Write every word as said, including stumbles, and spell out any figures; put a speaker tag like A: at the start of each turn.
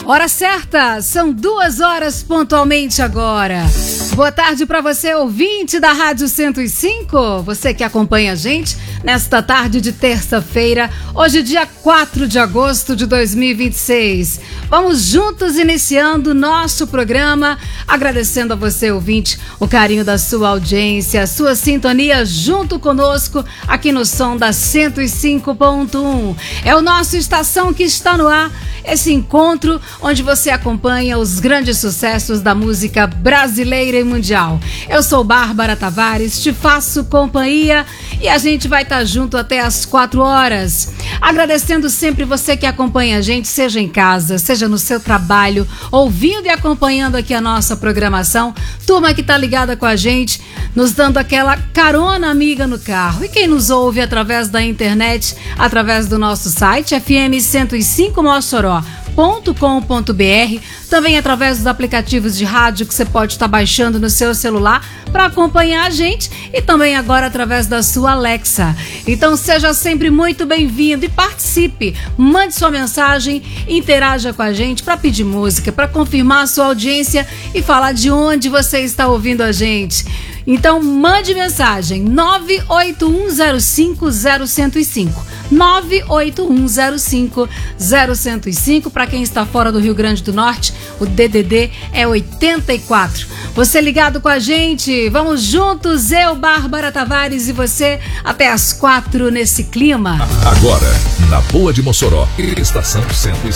A: Hora certa, são duas horas pontualmente agora. Boa tarde para você, ouvinte da Rádio cento e cinco. Você que acompanha a gente nesta tarde de terça-feira, hoje dia quatro de agosto de dois mil e vinte e seis. Vamos juntos iniciando nosso programa, agradecendo a você, ouvinte, o carinho da sua audiência, a sua sintonia junto conosco aqui no som da cento e cinco ponto um. É o nosso Estação que está no ar, esse encontro onde você acompanha os grandes sucessos da música brasileira e mundial. Eu sou Bárbara Tavares, te faço companhia e a gente vai estar junto até às quatro horas. Agradecendo sempre você que acompanha a gente, seja em casa, seja no seu trabalho, ouvindo e acompanhando aqui a nossa programação. Turma que tá ligada com a gente, nos dando aquela carona amiga no carro. E quem nos ouve através da internet, através do nosso site F M cento e cinco Mossoró ponto com ponto b r, também através dos aplicativos de rádio que você pode estar baixando no seu celular para acompanhar a gente e também agora através da sua Alexa. Então seja sempre muito bem-vindo e participe, mande sua mensagem, interaja com a gente para pedir música, para confirmar a sua audiência e falar de onde você está ouvindo a gente. Então mande mensagem nove oito um zero cinco zero um zero cinco, nove oito um zero cinco zero um zero cinco. Para quem está fora do Rio Grande do Norte, o D D D é oitenta e quatro. Você ligado com a gente, vamos juntos, eu, Bárbara Tavares e você, até às quatro nesse clima.
B: Agora, na Boa de Mossoró, Estação cento e